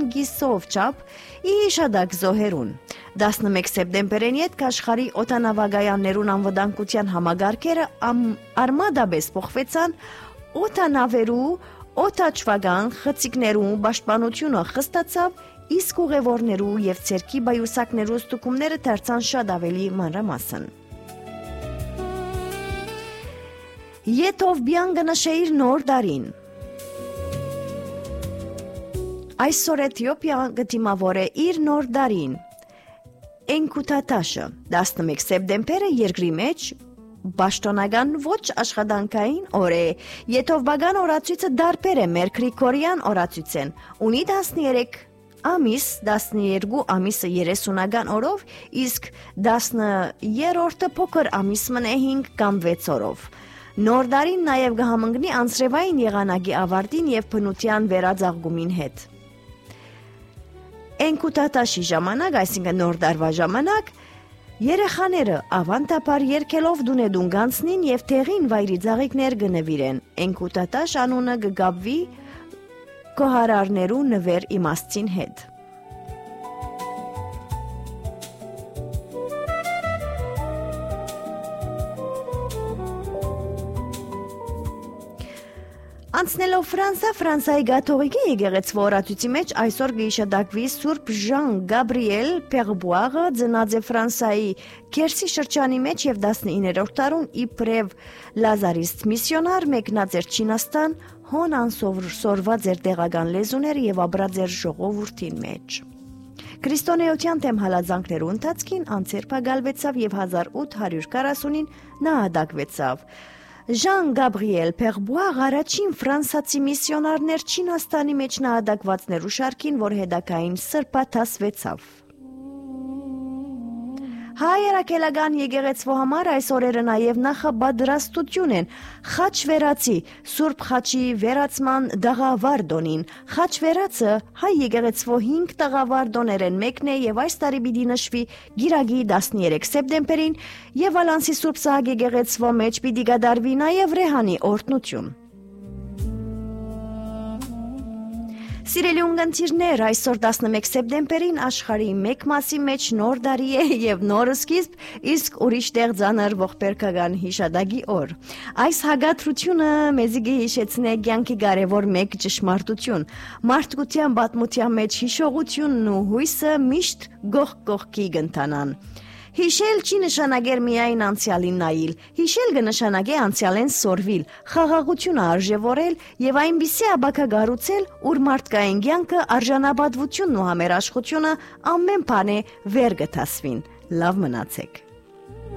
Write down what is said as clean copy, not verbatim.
գիսով չափ իշադակ զոհերուն։ 11 սեպտեմբերին յետ կաշխարի օտանավագայաններուն անվտանգության համագարկերը արմադաբես փոխվեցան օտանավերու օտաչվագան խցիկներու պաշտպանությունը խստացավ, իսկ ուղևորներու եւ ցերկի բայուսակներու ստուգումները դարձան շատ ավելի մանրամասն։ Ետով բյան գնշեիր նոր դարին։ Այսօր Էթիոպիան գտիմավոր է իր նոր դարին։ Էնկութատաշը 11 սեպտեմբերը երկրի մեջ Պաշտոնական ոչ աշխատանքային օր է։ Եթովբական օրացույցը դարբեր է մեր գրիգորյան օրացույցեն։ Ունի 13 ամիս, 12 ամիսը 30-ական օրով, իսկ 10-րդը փոքր ամիս մնե 5 կամ 6 օրով։ Նոր դարին նաև կհամընկնի անձրևային եղանակի ավարտին եւ բնության վերածաղկումին հետ։ Էնկութատաշի ժամանակ, այսինքն նոր դարվա ժամանակ, երեխաները ավանդաբար երկելով դունեդուն գանցնին եւ տեղին վայրի ծաղիկներ կնվիրեն։ Էնկութատաշ անունը կգաբվի կոհարարներու նվեր իմաստին հետ։ Անցնելով Ֆրանսիայի գաթողիկի եկեղեցու օրացույցի մեջ այսօր կհիշատակվի Սուրբ Ժան Գաբրիել Պերբուաղը, ծնած է Ֆրանսիայի Քերսի շրջանի մեջ եւ 19-րդ դարուն իբրև լազարիստ միսիոնար մեկնած էր Չինաստան, հոն անսովորված էր տեղական լեզուները եւ ապրած էր ժողովրդին մեջ։ Քրիստոնեության թեմ հալածանքներու ընթացքին անցերպակալվեցավ եւ 1840-ին նահատակվեցավ։ Ժան Գաբրիել Պերբուաղ առաջին ֆրանսացի միսիոնարներ Չինաստանի մեջ նահատակվածներու շարքին, որ հետագային սրբաթասվեցավ։ Հայերակելական եկեղեցու համար այս օրերը նաև նախապատրաստություն են խաչ վերացի, Սուրբ խաչի վերացման դաղավարդոնին։ Խաչ վերացը հայ եկեղեցու 5 դաղավարդոներ են մեկն է եւ այս տարի պիտի նշվի գիրագի 13 սեպտեմբերին եւ Ալանսի Սուրբ Սահակ եկեղեցու մեջ պիտի կատարվի նաև Ռեհանի օրհնություն։ Սիրելի ունգընտիրներ, այսօր 11 սեպտեմբերին աշխարհի մեկ մասի մեջ նոր դարի է եւ նոր սկիզբ, իսկ ուրիշ տեղ ցաներ ողբերգական հիշադակի օր։ Այս հագատրությունը մեզի կհիշեցնե կյանքի կարևոր մեկ ճշմարտություն։ Մարդկության պատմության մեջ հիշողությունն ու հույսը միշտ գողքի կընթանան։ Հիշել չի նշանակեր միայն անցյալին նայել, հիշել կնշանակե անցյալեն սորվիլ, խաղաղությունը արժևորել եւ այնպիսի աբակա գառուցել, ուր մարդկային կյանքը արժանապատվությունն ու համերաշխությունը ամեն բան է վեր գտասվին։ Լավ մնացեք։